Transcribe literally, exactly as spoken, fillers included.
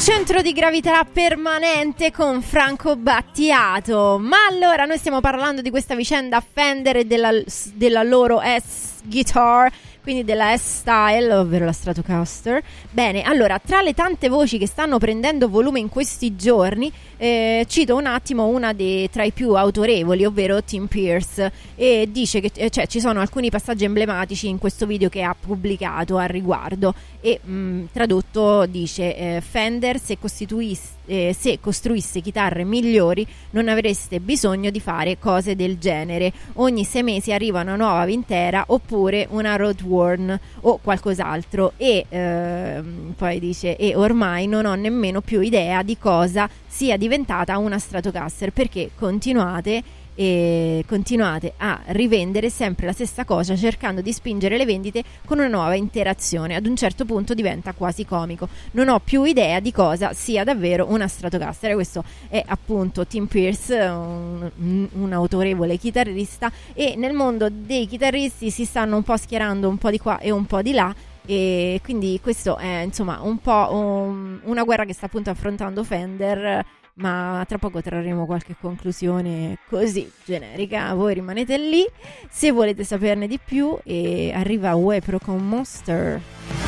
Centro di gravità permanente con Franco Battiato. Ma allora noi stiamo parlando di questa vicenda Fender e della, della loro S-Guitar, quindi della S-Style, ovvero la Stratocaster. Bene, allora, tra le tante voci che stanno prendendo volume in questi giorni, eh, cito un attimo una dei tra i più autorevoli, ovvero Tim Pierce, e dice che eh, cioè, ci sono alcuni passaggi emblematici in questo video che ha pubblicato al riguardo e mh, tradotto dice eh, Fender se costituisse Eh, se costruisse chitarre migliori non avreste bisogno di fare cose del genere. Ogni sei mesi arriva una nuova Vintera oppure una Roadworn o qualcos'altro e ehm, poi dice e ormai non ho nemmeno più idea di cosa sia diventata una Stratocaster perché continuate e continuate a rivendere sempre la stessa cosa cercando di spingere le vendite con una nuova interazione. Ad un certo punto diventa quasi comico. Non ho più idea di cosa sia davvero una Stratocaster. E questo è appunto Tim Pierce, un, un autorevole chitarrista, e nel mondo dei chitarristi si stanno un po' schierando un po' di qua e un po' di là, e quindi questo è insomma un po' un, una guerra che sta appunto affrontando Fender. Ma tra poco trarremo qualche conclusione così generica. Voi rimanete lì se volete saperne di più e arriva Wepro con Monster.